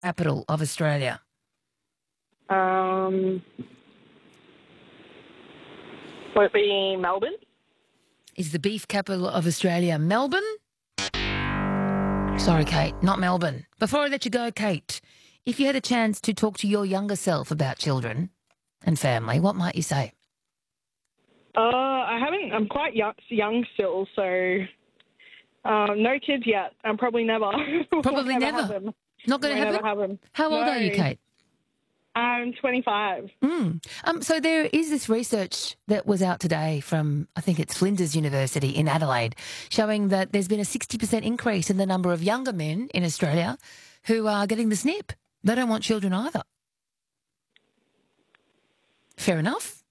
capital of Australia? Will it be Melbourne? Is the beef capital of Australia Melbourne? Sorry, Kate, not Melbourne. Before I let you go, Kate, if you had a chance to talk to your younger self about children and family, what might you say? I haven't. I'm quite young still, so no kids yet. And probably never. Probably never. Have them. Not going to happen? Never have them. How old are you, Kate? I'm 25. So there is this research that was out today from, I think it's Flinders University in Adelaide, showing that there's been a 60% increase in the number of younger men in Australia who are getting the snip. They don't want children either. Fair enough.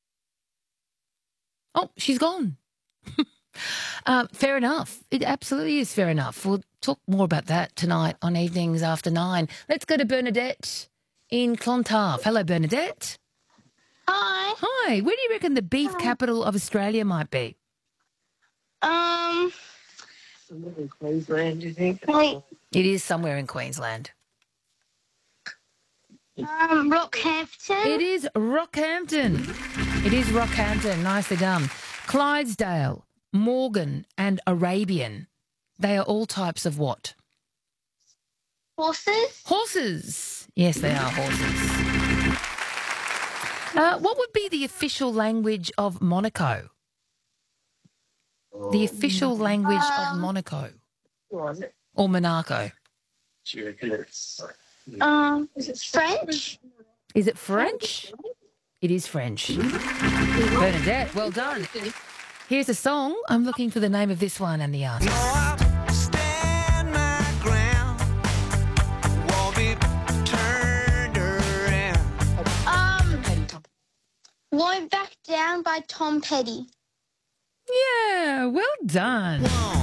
Oh, she's gone. Fair enough. It absolutely is fair enough. We'll talk more about that tonight on Evenings After 9. Let's go to Bernadette in Clontarf. Hello, Bernadette. Hi. Hi. Where do you reckon the beef capital of Australia might be? Somewhere in Queensland, do you think? It is somewhere in Queensland. Rockhampton. It is Rockhampton. It is Rockhampton. Nicely done. Clydesdale, Morgan and Arabian. They are all types of what? Horses. Horses. Yes, they are horses. What would be the official language of Monaco? The official language of Monaco. Or Monaco. Is it French? Is it French? It is French. Bernadette, well done. Here's a song. I'm looking for the name of this one and the artist. Won't Back Down by Tom Petty. Yeah, well done.